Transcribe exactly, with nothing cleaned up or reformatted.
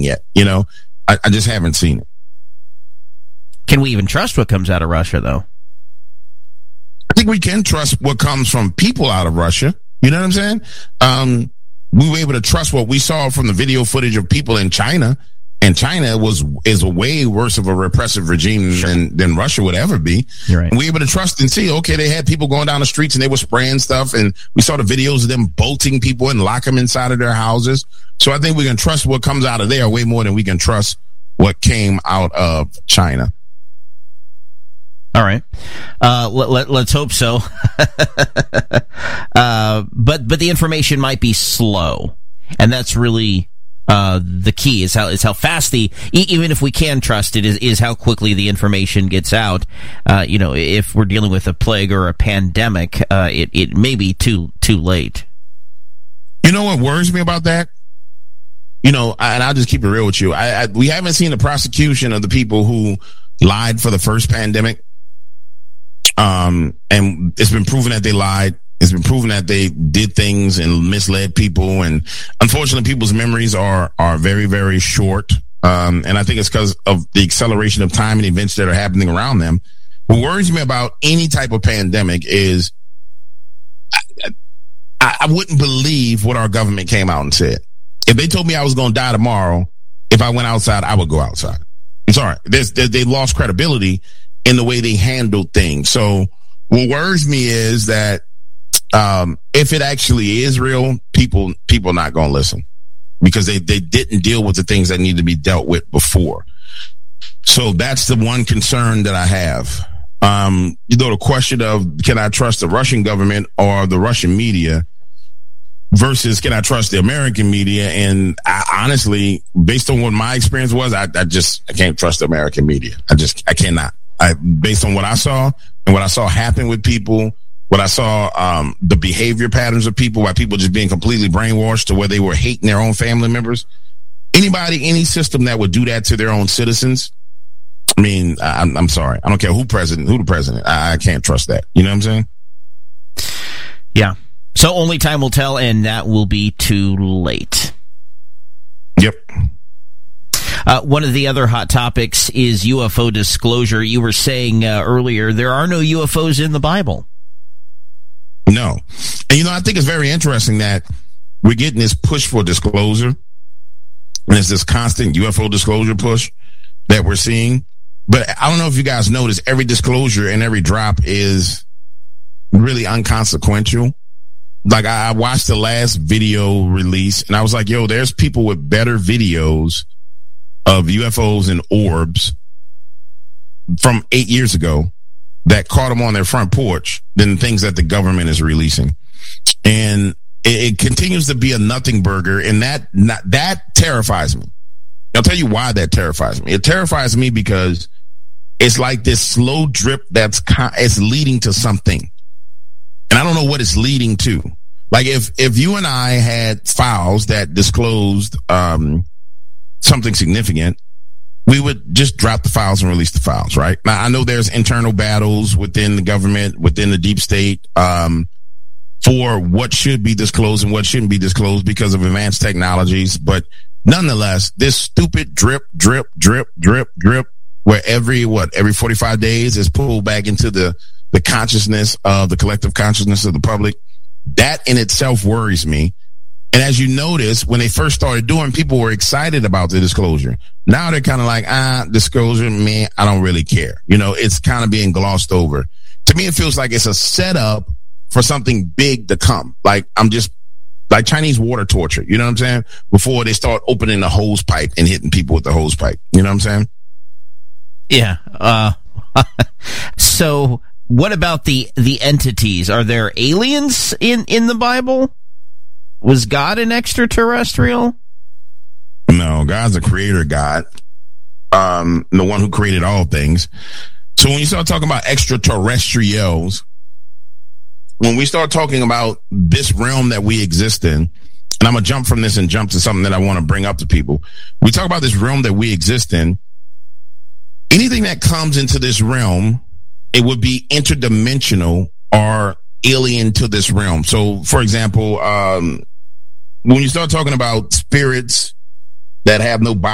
yet. You know, I, I just haven't seen it. Can we even trust what comes out of Russia, though? I think we can trust what comes from people out of Russia. You know what I'm saying? Um, we were able to trust what we saw from the video footage of people in China. And China was is a way worse of a repressive regime sure. than, than Russia would ever be. You're right. And we were able to trust and see, okay, they had people going down the streets and they were spraying stuff. And we saw the videos of them bolting people and lock them inside of their houses. So I think we can trust what comes out of there way more than we can trust what came out of China. All right. Uh, let, let, let's hope so. uh, but, but the information might be slow. And that's really, uh, the key is how, is how fast the, even if we can trust it, is, is how quickly the information gets out. Uh, you know, if we're dealing with a plague or a pandemic, uh, it, it may be too, too late. You know what worries me about that? You know, and I'll just keep it real with you. I, I we haven't seen the prosecution of the people who lied for the first pandemic. Um, and it's been proven that they lied. It's been proven that they did things and misled people. And unfortunately, people's memories are, are very, very short. Um, and I think it's because of the acceleration of time and events that are happening around them. What worries me about any type of pandemic is I, I, I wouldn't believe what our government came out and said. If they told me I was going to die tomorrow, if I went outside, I would go outside. I'm sorry. There's, they, they lost credibility in the way they handled things. So what worries me is that um, if it actually is real, people people are not going to listen because they, they didn't deal with the things that need to be dealt with before. So that's the one concern that I have. Um, you know, the question of can I trust the Russian government or the Russian media versus can I trust the American media? And I, honestly, based on what my experience was, I, I just I can't trust the American media. I just I cannot. I, based on what I saw and what I saw happen with people, what I saw, um, the behavior patterns of people, why people just being completely brainwashed to where they were hating their own family members. Anybody, any system that would do that to their own citizens. I mean, I, I'm, I'm sorry. I don't care who president, who the president. I, I can't trust that. You know what I'm saying? Yeah. So only time will tell, and that will be too late. Yep. Uh, one of the other hot topics is U F O disclosure. You were saying uh, earlier there are no U F Os in the Bible. No. And, you know, I think it's very interesting that we're getting this push for disclosure. And it's this constant U F O disclosure push that we're seeing. But I don't know if you guys notice, every disclosure and every drop is really inconsequential. Like, I, I watched the last video release, and I was like, yo, there's people with better videos of U F Os and orbs from eight years ago that caught them on their front porch than things that the government is releasing. And it, it continues to be a nothing burger, and that not, that terrifies me. I'll tell you why that terrifies me. It terrifies me because it's like this slow drip that's it's leading to something. And I don't know what it's leading to. Like if, if you and I had files that disclosed, um, something significant, we would just drop the files and release the files, right? Now, I know there's internal battles within the government, within the deep state, um, for what should be disclosed and what shouldn't be disclosed because of advanced technologies. But nonetheless, this stupid drip, drip, drip, drip, drip, where every, what, every forty-five days is pulled back into the, the consciousness of the collective consciousness of the public. That in itself worries me. And as you notice, when they first started doing, people were excited about the disclosure. Now they're kind of like, ah, disclosure, man, I don't really care. You know, it's kind of being glossed over. To me, it feels like it's a setup for something big to come. Like I'm just like Chinese water torture. You know what I'm saying? Before they start opening the hose pipe and hitting people with the hose pipe. You know what I'm saying? Yeah. Uh, so what about the, the entities? Are there aliens in, in the Bible? Was God an extraterrestrial? No, God's a creator God. Um, the one who created all things. So when you start talking about extraterrestrials, when we start talking about this realm that we exist in, and I'm going to jump from this and jump to something that I want to bring up to people. We talk about this realm that we exist in. Anything that comes into this realm, it would be interdimensional or alien to this realm. So, for example, um, when you start talking about spirits that have no body,